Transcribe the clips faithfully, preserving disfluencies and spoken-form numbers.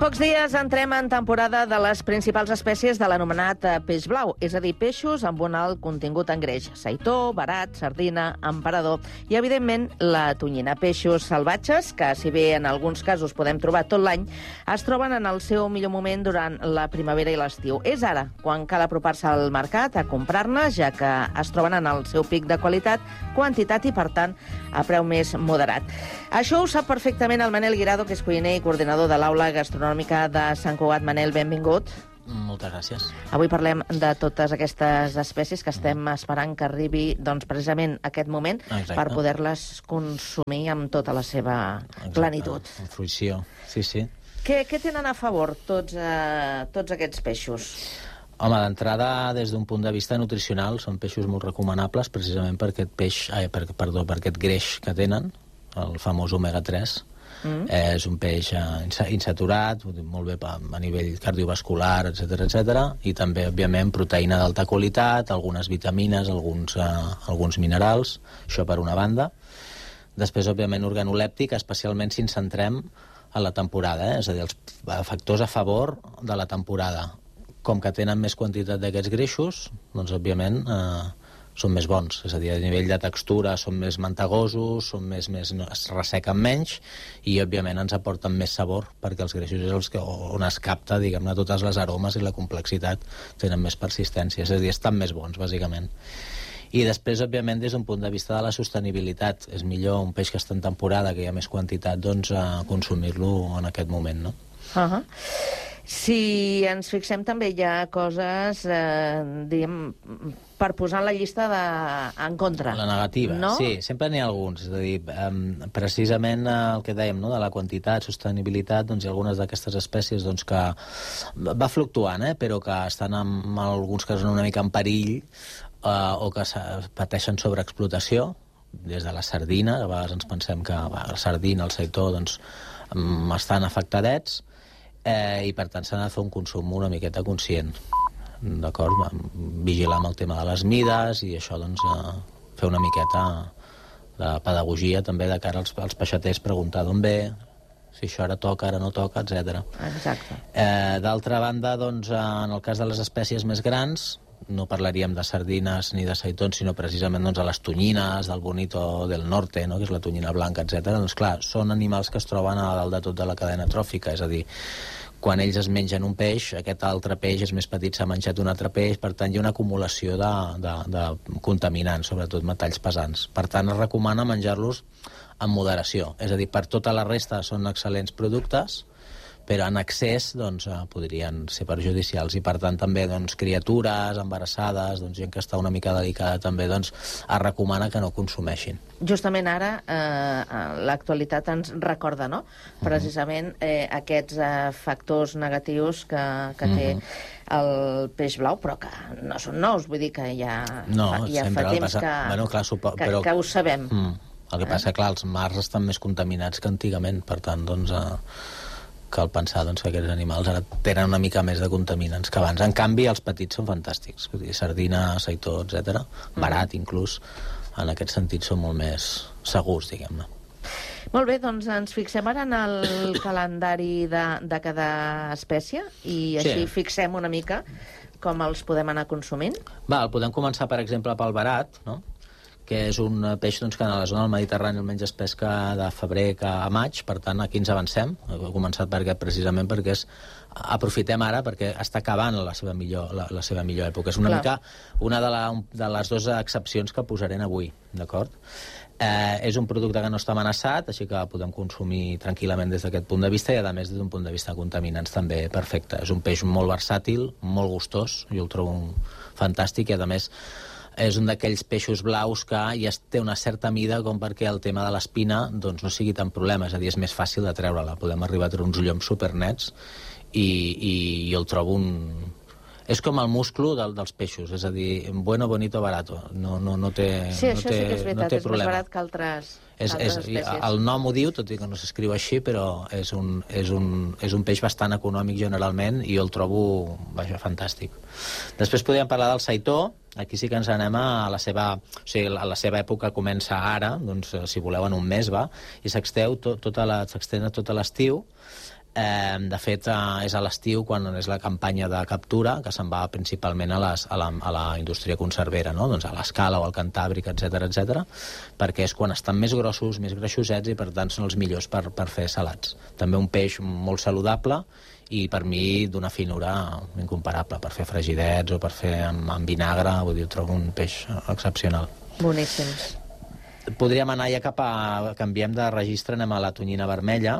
pocs dies entrem en temporada de les principals espècies de l'anomenat peix blau, és a dir, peixos amb un alt contingut en greix. Seitó, verat, sardina, emperador i, evidentment, la tonyina. Peixos salvatges que, si bé en alguns casos podem trobar tot l'any, es troben en el seu millor moment durant la primavera i l'estiu. És ara quan cal apropar-se al mercat a comprar-ne, ja que es troben en el seu pic de qualitat, quantitat i, per tant, a preu més moderat. Això ho sap perfectament el Manel Guirado, que és cuiner i coordinador de l'Aula Gastronòmica de Sant Cugat. Manel, benvingut. Moltes gràcies. Avui parlem de totes aquestes espècies que estem esperant que arribi, doncs, precisament aquest moment. Exacte. Per poder-les consumir amb tota la seva Exacte. Plenitud. En fruició, sí, sí. Què, què tenen a favor tots, eh, tots aquests peixos? Home, d'entrada, des d'un punt de vista nutricional, són peixos molt recomanables precisament per aquest peix, ai, per, perdó, per aquest greix que tenen, el famós omega tres. Mm. Eh, és un peix eh, insaturat, molt bé a nivell cardiovascular, etcètera, etcètera, i també, òbviament, proteïna d'alta qualitat, algunes vitamines, alguns, eh, alguns minerals, això per una banda. Després, òbviament, organolèptic, especialment si ens centrem a la temporada, eh? És a dir, els factors a favor de la temporada. Com que tenen més quantitat d'aquests greixos, doncs, òbviament, eh, són més bons. És a dir, a nivell de textura són més mantegosos, són més, més, es ressequen menys i, òbviament, ens aporten més sabor, perquè els greixos és els que, on es capta, diguem-ne, totes les aromes i la complexitat, tenen més persistència. És a dir, estan més bons, bàsicament. I després, òbviament, des d'un punt de vista de la sostenibilitat, és millor un peix que està en temporada, que hi ha més quantitat, doncs, a consumir-lo en aquest moment, no? Uh-huh. Si ens fixem, també hi ha coses, eh, diguem, per posar en la llista de... en contra. La negativa, no? Sí, sempre n'hi ha alguns. És a dir, eh, precisament el que dèiem, no?, de la quantitat, sostenibilitat, doncs hi ha algunes d'aquestes espècies doncs, que va fluctuant, eh, però que estan en alguns casos una mica en perill eh, o que pateixen sobreexplotació, des de la sardina, a vegades ens pensem que va, la sardina, el seitó, doncs, estan afectadets, Eh, i per tant s'ha de fer un consum una miqueta conscient, d'acord? Vigilar amb el tema de les mides i això, doncs, eh, fer una miqueta de pedagogia també de cara als, als peixaters, preguntar d'on ve, si això ara toca, ara no toca, etcètera. Exacte. Eh, d'altra banda, doncs, en el cas de les espècies més grans, no parlaríem de sardines ni de seitons, sinó precisament doncs, a les tonyines, del bonito del norte, no?, que és la tonyina blanca, etcètera. Doncs clar, són animals que es troben a dalt de tot de la cadena tròfica, és a dir, quan ells es mengen un peix, aquest altre peix és més petit, s'ha menjat un altre peix, per tant hi ha una acumulació de, de, de contaminants, sobretot metalls pesants. Per tant, es recomana menjar-los amb moderació, és a dir, per tota la resta són excel·lents productes, però en excés doncs, podrien ser perjudicials i, per tant, també doncs, criatures embarassades, doncs, gent que està una mica delicada, també doncs, es recomana que no consumeixin. Justament ara, eh, l'actualitat ens recorda, no?, precisament eh, aquests eh, factors negatius que, que té uh-huh. el peix blau, però que no són nous, vull dir que ja, no, fa, ja fa temps passa... que, bueno, clar, supo... que, però... que ho sabem. Mm. El que passa, eh? clar, els mars estan més contaminats que antigament, per tant, doncs... Eh... cal pensar doncs, que aquests animals ara tenen una mica més de contaminants que abans. En canvi, els petits són fantàstics. Vull dir, sardina, seitó, etcètera. Barat, inclús. En aquest sentit, són molt més segurs, diguem-ne. Molt bé, doncs ens fixem ara en el calendari de, de cada espècie i així sí. fixem una mica com els podem anar consumint. Va, podem començar, per exemple, pel barat, no?, que és un peix doncs, que a la zona del Mediterrani almenys es pesca de febrer a maig, per tant aquí ens avancem. He començat perquè, precisament perquè és, aprofitem ara perquè està acabant la seva millor, la, la seva millor època. És una Clar. mica una de, la, de les dues excepcions que posaré avui, d'acord? Eh, és un producte que no està amenaçat, així que podem consumir tranquil·lament des d'aquest punt de vista i, a més, des d'un punt de vista de contaminants també perfecte. És un peix molt versàtil, molt gustós, jo el trobo un fantàstic i, a més, és un d'aquells peixos blaus que ja té una certa mida com perquè el tema de l'espina doncs, no sigui tan problema, és a dir, és més fàcil de treure-la. Podem arribar a treure uns lloms supernets i, i, i el trobo un... És com el musclo del, dels peixos, és a dir, bueno, bonito, barato. No, no, no té, sí, no això té, sí que és veritat, no té és problema. més barat que altres, és, altres és, espècies. El nom ho diu, tot i que no s'escriu així, però és un, és, un, és un peix bastant econòmic generalment i jo el trobo, vaja, fantàstic. Després podríem parlar del seitó. Aquí sí que ens anem a la seva... O sigui, la seva època comença ara, doncs, si voleu, en un mes, va, i s'extén tota la, s'extén tota l'estiu. Eh, de fet, eh, és a l'estiu quan és la campanya de captura, que se'n va principalment a, les, a, la, a la indústria conservera, no? Doncs a l'Escala o al Cantàbric, etcètera, etcètera, perquè és quan estan més grossos, més greixosets i per tant són els millors per, per fer salats. També un peix molt saludable i per mi d'una finura incomparable, per fer fregidets o per fer amb, amb vinagre, vull dir, trobo un peix excepcional. Boníssims. Podríem anar ja cap a... Canviem de registre, anem a la tonyina vermella.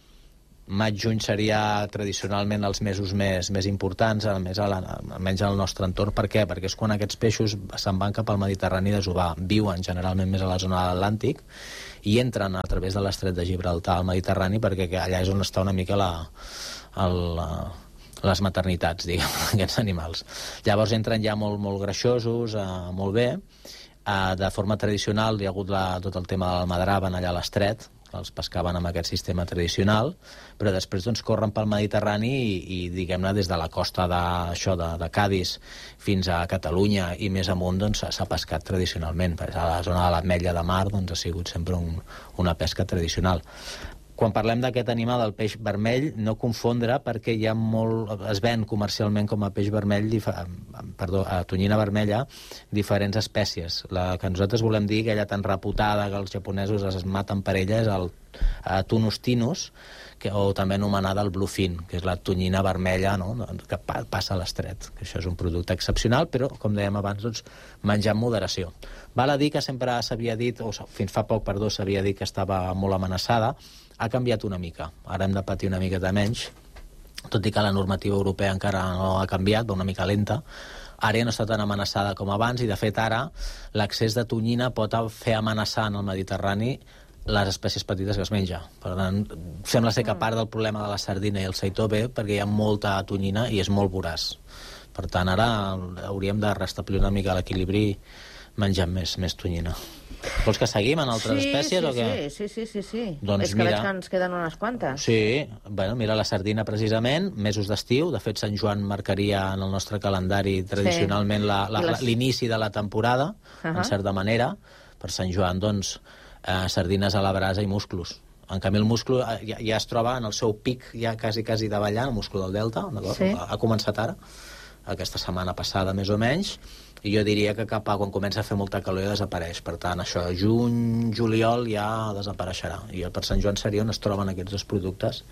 Maig-juny seria tradicionalment els mesos més, més importants, almenys, a la, almenys al nostre entorn. Per què? Perquè és quan aquests peixos se'n van cap al Mediterrani desovar. Viuen generalment més a la zona de l'Atlàntic i entren a través de l'estret de Gibraltar al Mediterrani, perquè allà és on està una mica la, el, la, les maternitats, diguem, aquests animals. Llavors entren ja molt, molt greixosos, eh, molt bé. Eh, de forma tradicional hi ha hagut la, tot el tema del almadraven allà a l'estret, els pescaven amb aquest sistema tradicional, però després doncs, corren pel Mediterrani i, i diguem-ne, des de la costa de, això, de, de Cadis fins a Catalunya i més amunt doncs, s'ha pescat tradicionalment. A la zona de l'Ametlla de Mar doncs, ha sigut sempre un, una pesca tradicional. Quan parlem d'aquest animal, el peix vermell, no confondre, perquè hi ha molt, es ven comercialment com a peix vermell, perdó, a tonyina vermella, diferents espècies. La que nosaltres volem dir, aquella tan reputada que els japonesos es maten per ella, és el Tunus tinus, que, o també anomenada el bluefin, que és la tonyina vermella, no?, que pa, passa a l'estret. Que això és un producte excepcional, però, com dèiem abans, doncs, menjar amb moderació. Val a dir que sempre s'havia dit, o fins fa poc, perdó, s'havia dit que estava molt amenaçada. Ha canviat una mica. Ara hem de patir una miqueta menys, tot i que la normativa europea encara no ha canviat, va una mica lenta. Ara ja no està tan amenaçada com abans i, de fet, ara l'accés de tonyina pot fer amenaçar en el Mediterrani les espècies petites que es menja. Per tant, sembla ser que part del problema de la sardina i el seitó ve perquè hi ha molta tonyina i és molt voraç. Per tant, ara hauríem de restablir una mica l'equilibri menjant més, més tonyina. Vols que seguim en altres sí, espècies sí, o què? Sí, sí, sí, sí. Doncs és que mira, veig que ens queden unes quantes. Sí, bueno, mira la sardina precisament, mesos d'estiu, de fet Sant Joan marcaria en el nostre calendari tradicionalment sí. l'inici de la temporada, uh -huh. en certa manera. Per Sant Joan, doncs, eh, sardines a la brasa i musclos. En canvi, el musclo ja, ja es troba en el seu pic, ja quasi, quasi davallant, el musclo del delta, sí. ha, ha començat ara, aquesta setmana passada més o menys, i jo diria que cap a quan comença a fer molta calor ja desapareix. Per tant, això, juny, juliol ja desapareixerà. I per Sant Joan seria on es troben aquests dos productes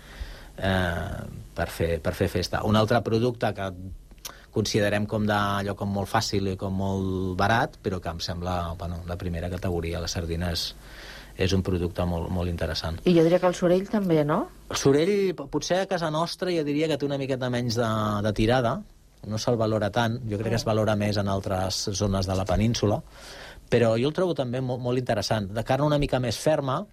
eh, per, fer, per fer festa. Un altre producte que considerem com d'allò com molt fàcil i com molt barat, però que em sembla, bueno, la primera categoria, la sardina és, és un producte molt, molt interessant. I jo diria que el sorell també, no? El sorell, potser a casa nostra jo diria que té una miqueta menys de, de tirada, no se'l valora tant, jo crec que es valora més en altres zones de la península, però jo el trobo també molt, molt interessant. De carn una mica més ferma,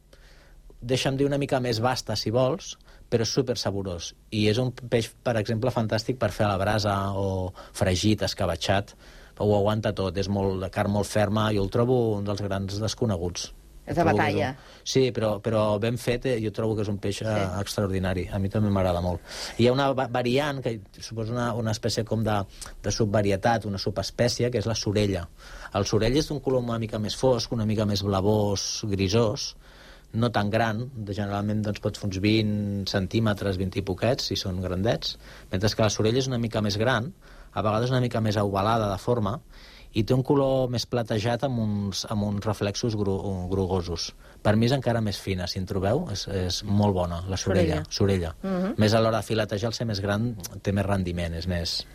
deixa'm dir una mica més vasta, si vols, però és super saborós. I és un peix, per exemple, fantàstic per fer a la brasa o fregit, escabatxat, ho aguanta tot, és molt, de carn molt ferma, jo el trobo un dels grans desconeguts. És de batalla. Un... Sí, però, però ben fet, eh, jo trobo que és un peix sí. eh, extraordinari. A mi també m'agrada molt. Hi ha una variant, que suposa una, una espècie com de, de subvarietat, una subespècie, que és la sorella. El sorell és d'un color una mica més fosc, una mica més blavós, grisós, no tan gran, generalment doncs, pot fer uns vint centímetres, vint i poquets, si són grandets, mentre que la sorella és una mica més gran, a vegades una mica més ovalada de forma, i té un color més platejat amb uns, amb uns reflexos gru, grogosos. Per mi és encara més fina, si en trobeu, és, és molt bona, la sorella. sorella. Uh -huh. Més a l'hora de filetejar, el ser més gran, té més rendiment, és més...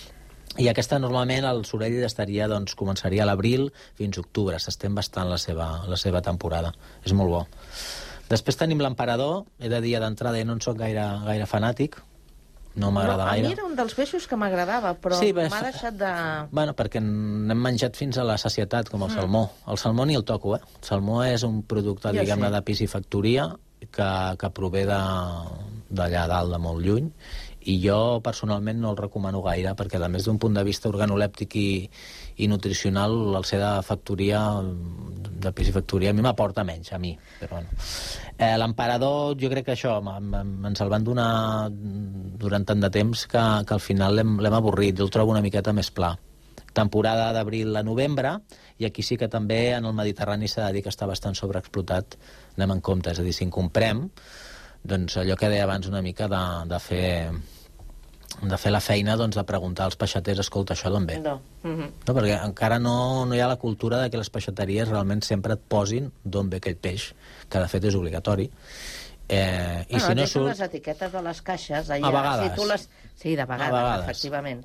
I aquesta, normalment, el sorell estaria, doncs, començaria a l'abril fins a octubre, s'estén bastant la seva, la seva temporada. És molt bo. Després tenim l'emperador, he de dir d'entrada, i no en soc gaire, gaire fanàtic, no m'agrada no, gaire. A mi era un dels peixos que m'agradava, però sí, m'ha deixat de... Bueno, perquè n'hem menjat fins a la sacietat, com el mm. salmó. El salmó ni el toco, eh? El salmó és un producte, jo diguem-ne, sí. de piscifactoria que, que prové d'allà dalt, de molt lluny, i jo personalment no el recomano gaire, perquè a més d'un punt de vista organolèptic i, i nutricional, el ser de factoria, de piscifactoria, a mi m'aporta menys, a mi, però bueno. Eh, l'emperador, jo crec que això, ens el van donar durant tant de temps que, que al final l'hem avorrit, jo el trobo una miqueta més pla. Temporada d'abril a novembre, i aquí sí que també en el Mediterrani s'ha de dir que està bastant sobreexplotat, anem en compte, és a dir, si en comprem, doncs allò que deia abans una mica de, de fer de fer la feina doncs, de preguntar als peixaters, escolta, això d'on ve? No. Mm-hmm. No, perquè encara no, no hi ha la cultura de que les peixateries realment sempre et posin d'on ve aquell peix, que de fet és obligatori. Eh, i bueno, si no surt... les etiquetes de les caixes allà, a vegades, si tu les... sí, de vegades, vegades, efectivament,